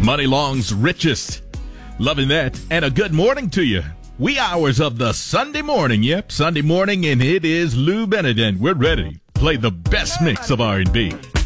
Money Long's richest. Loving that. And a good morning to you. Wee hours of the Sunday morning. Yep, Sunday morning, and it is Lou Benedict. We're ready to play the best mix of R&B.